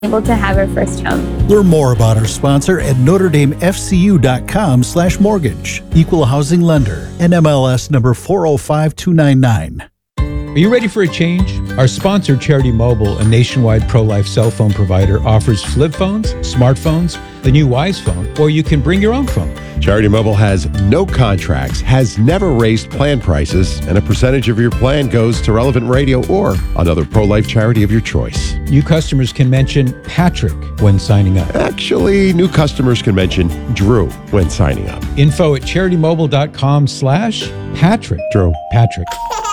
able to have our first home. Learn more about our sponsor at NotreDameFCU.com/mortgage. Equal housing lender. NMLS number 405299. Are you ready for a change? Our sponsor, Charity Mobile, a nationwide pro-life cell phone provider, offers flip phones, smartphones, the new Wise phone, or you can bring your own phone. Charity Mobile has no contracts, has never raised plan prices, and a percentage of your plan goes to Relevant Radio or another pro-life charity of your choice. New customers can mention Patrick when signing up. Actually, new customers can mention Drew when signing up. Info at CharityMobile.com/Patrick. Drew. Patrick.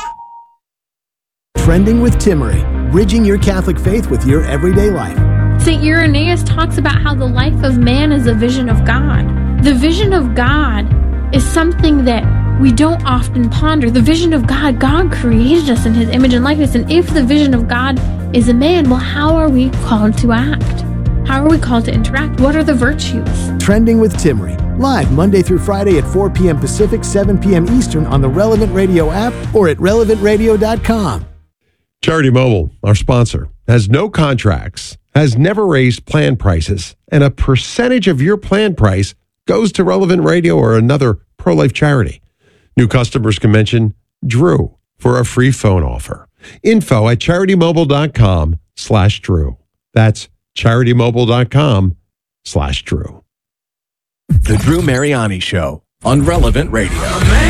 Trending with Timmery, bridging your Catholic faith with your everyday life. St. Irenaeus talks about how the life of man is a vision of God. The vision of God is something that we don't often ponder. The vision of God, God created us in his image and likeness. And if the vision of God is a man, well, how are we called to act? How are we called to interact? What are the virtues? Trending with Timmery, live Monday through Friday at 4 p.m. Pacific, 7 p.m. Eastern on the Relevant Radio app or at relevantradio.com. Charity Mobile, our sponsor, has no contracts, has never raised plan prices, and a percentage of your plan price goes to Relevant Radio or another pro-life charity. New customers can mention Drew for a free phone offer. Info at CharityMobile.com/Drew. That's CharityMobile.com/Drew. The Drew Mariani Show on Relevant Radio.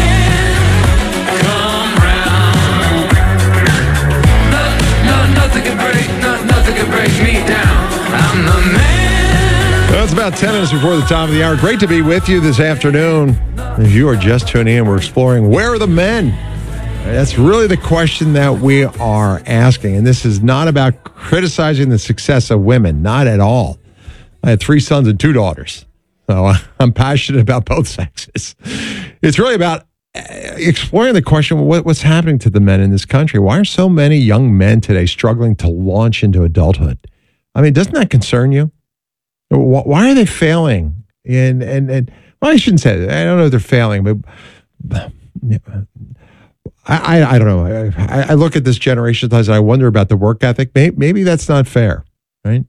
Well, it's about 10 minutes before the top of the hour. Great to be with you this afternoon. If you are just tuning in, we're exploring where are the men? That's really the question that we are asking. And this is not about criticizing the success of women, not at all. I had 3 sons and 2 daughters, so I'm passionate about both sexes. It's really about exploring the question, what's happening to the men in this country? Why are so many young men today struggling to launch into adulthood? I mean, doesn't that concern you? Why are they failing? And well, I shouldn't say that. I don't know if they're failing, but I don't know. I look at this generation and I wonder about the work ethic. Maybe that's not fair, right?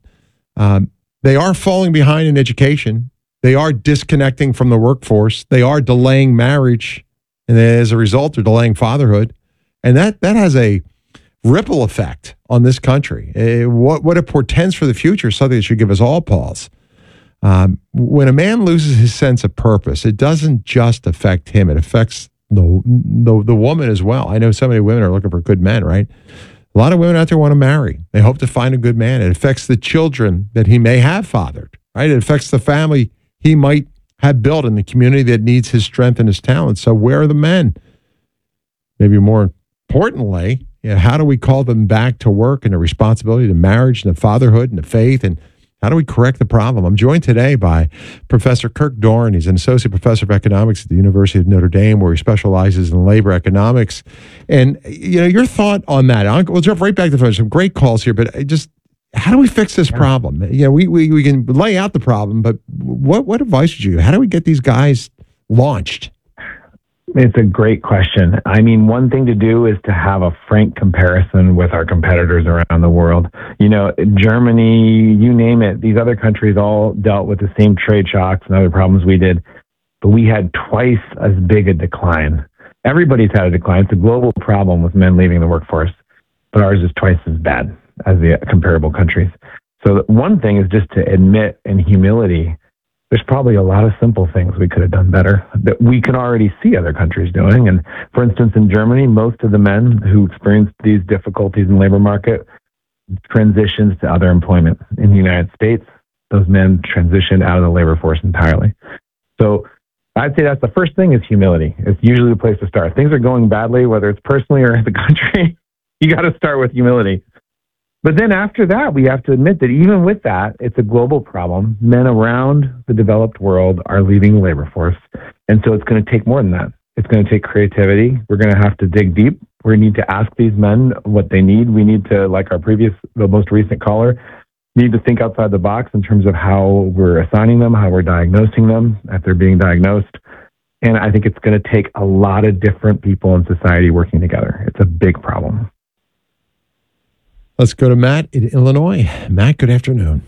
They are falling behind in education. They are disconnecting from the workforce. They are delaying marriage. And as a result, they're delaying fatherhood. And that has a ripple effect on this country. What it portends for the future is something that should give us all pause. When a man loses his sense of purpose, it doesn't just affect him. It affects the woman as well. I know so many women are looking for good men, right? A lot of women out there want to marry. They hope to find a good man. It affects the children that he may have fathered, right? It affects the family he might have built in the community that needs his strength and his talent. So where are the men? Maybe more importantly, how do we call them back to work and the responsibility to marriage and to fatherhood and to faith? And how do we correct the problem? I'm joined today by Professor Kirk Doran. He's an associate professor of economics at the University of Notre Dame, where he specializes in labor economics. And, your thought on that. We'll jump right back to the phone. Some great calls here, but just how do we fix this problem? We can lay out the problem, but what advice would you give? How do we get these guys launched? It's a great question. I mean, one thing to do is to have a frank comparison with our competitors around the world. Germany, you name it, these other countries all dealt with the same trade shocks and other problems we did, but we had twice as big a decline. Everybody's had a decline. It's a global problem with men leaving the workforce, but ours is twice as bad as the comparable countries. So one thing is just to admit in humility, there's probably a lot of simple things we could have done better that we can already see other countries doing. And for instance, in Germany, most of the men who experienced these difficulties in the labor market transitions to other employment. In the United States, those men transitioned out of the labor force entirely. So I'd say that's the first thing is humility. It's usually the place to start. Things are going badly, whether it's personally or in the country, you got to start with humility. But then after that, we have to admit that even with that, it's a global problem. Men around the developed world are leaving the labor force. And so it's going to take more than that. It's going to take creativity. We're going to have to dig deep. We need to ask these men what they need. We need to, like the most recent caller, need to think outside the box in terms of how we're assigning them, how we're diagnosing them if they're being diagnosed. And I think it's going to take a lot of different people in society working together. It's a big problem. Let's go to Matt in Illinois. Matt, good afternoon.